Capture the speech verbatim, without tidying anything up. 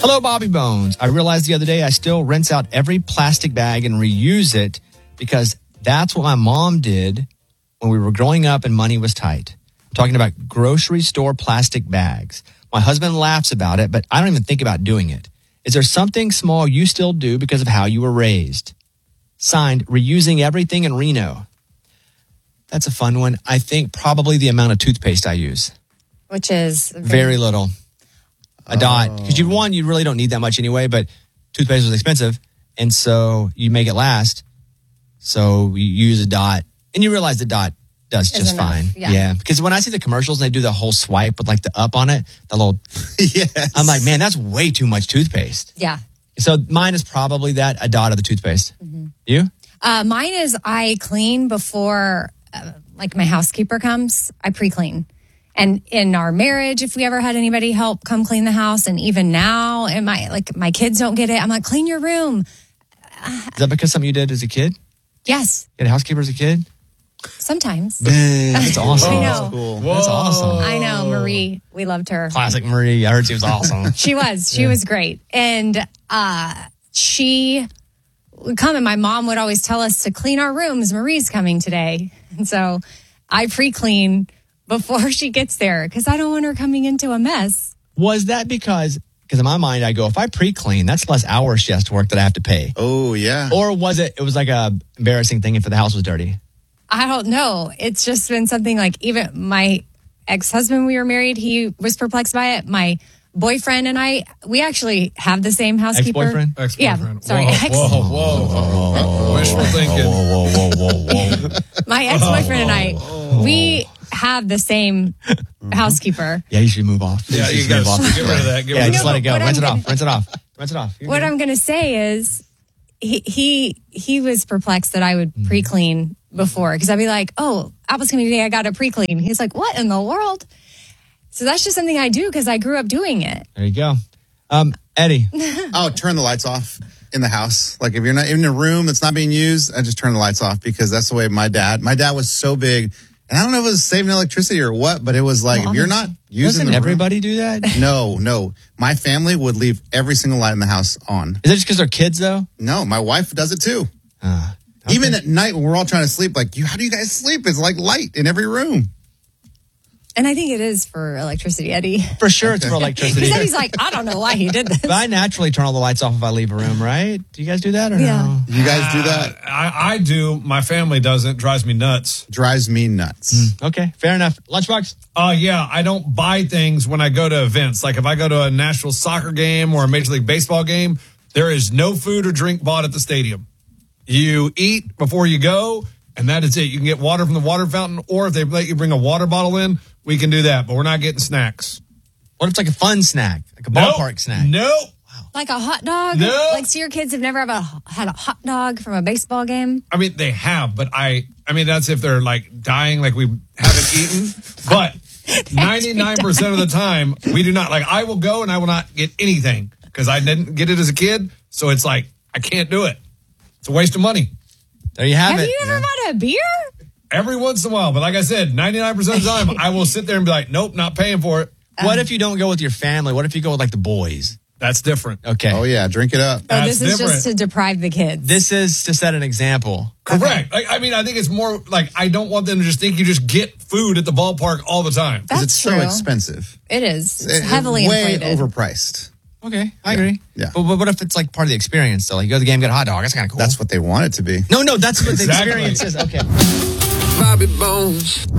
Hello, Bobby Bones. I realized the other day I still rinse out every plastic bag and reuse it because that's what my mom did when we were growing up and money was tight. I'm talking about grocery store plastic bags. My husband laughs about it, but I don't even think about doing it. Is there something small you still do because of how you were raised? Signed, Reusing Everything in Reno. That's a fun one. I think probably the amount of toothpaste I use. Which is? Very, very little. A dot. Because you one, you really don't need that much anyway, but toothpaste was expensive. And so you make it last. So you use a dot. And you realize the dot does just Isn't fine. enough, yeah. yeah. Because when I see the commercials and they do the whole swipe with like the up on it, the little, yes. I'm like, man, that's way too much toothpaste. Yeah. So mine is probably that, a dot of the toothpaste. Mm-hmm. You? Uh, mine is I clean before, uh, like my housekeeper comes. I pre-clean. And in our marriage, if we ever had anybody help come clean the house, and even now, and my like my kids don't get it, I'm like, clean your room. Is that because something you did as a kid? Yes. You had a housekeeper as a kid? Sometimes. That's awesome. I know. That's cool. That's awesome. I know, Marie. We loved her. Classic Marie. I heard she was awesome. She was. She yeah. was great. And uh, she would come, and my mom would always tell us to clean our rooms. Marie's coming today. And so I pre-clean before she gets there because I don't want her coming into a mess. Was that because, because in my mind, I go, if I pre-clean, that's less hours she has to work that I have to pay. Oh, yeah. Or was it, it was like a embarrassing thing if the house was dirty? I don't know. It's just been something like even my ex-husband, when we were married, he was perplexed by it. My boyfriend and I, we actually have the same housekeeper. Ex-boyfriend? Ex-boyfriend. Yeah, sorry. Whoa, ex- whoa, whoa, whoa, whoa. Wishful thinking. Whoa, whoa, whoa, whoa, whoa. My ex-boyfriend and I, we have the same housekeeper. Yeah, you should move off. Yeah, you, you got to get rid of that. Get yeah, rid just of let it go. What Rinse I'm it gonna, off. Rinse it off. Rinse it off. You're what good. I'm going to say is he, he he was perplexed that I would pre-clean before because I'd be like, oh, Apple's coming today. I got to pre-clean. He's like, what in the world? So that's just something I do because I grew up doing it. There you go. Um, Eddie. Oh, turn the lights off in the house. Like if you're not in a room that's not being used, I just turn the lights off because that's the way my dad, my dad was so big. And I don't know if it was saving electricity or what, but it was like, well, if you're not using Doesn't the everybody room, do that? No, no. My family would leave every single light in the house on. Is it just because they're kids, though? No, my wife does it too. Uh, okay. Even at night when we're all trying to sleep, like, you, how do you guys sleep? It's like light in every room. And I think it is for electricity, Eddie. For sure it's for electricity. Because Eddie's like, I don't know why he did this. But I naturally turn all the lights off if I leave a room, right? Do you guys do that or Yeah. no? You guys do that? Uh, I, I do. My family doesn't. Drives me nuts. Drives me nuts. Mm, okay, fair enough. Lunchbox? Uh, yeah, I don't buy things when I go to events. Like if I go to a Nashville soccer game or a Major League Baseball game, there is no food or drink bought at the stadium. You eat before you go, and that is it. You can get water from the water fountain, or if they let you bring a water bottle in, we can do that, but we're not getting snacks. What if it's like a fun snack? Like a Nope. ballpark snack? Nope. Like a hot dog? No. Like, so your kids have never ever had a hot dog from a baseball game? I mean, they have, but I, I mean, that's if they're like dying, like we haven't eaten. But ninety-nine percent of the time, we do not. Like, I will go and I will not get anything because I didn't get it as a kid. So it's like, I can't do it. It's a waste of money. There you have, Have it. you ever bought a beer? Every once in a while. But like I said, ninety-nine percent of the time, I will sit there and be like, nope, not paying for it. What if you don't go with your family? What if you go with like the boys? That's different. Okay. Oh, yeah. Drink it up. Oh, That's this is different. just to deprive the kids. This is to set an example. Correct. Like, I mean, I think it's more like I don't want them to just think you just get food at the ballpark all the time. Because That's it's true. so expensive. It is. It's It- heavily way inflated. overpriced. Okay, I agree. Yeah. But, but what if it's like part of the experience? So like you go to the game, get a hot dog. That's kind of cool. That's what they want it to be. no, no, that's what the Exactly. experience is. Okay. Bobby Bones.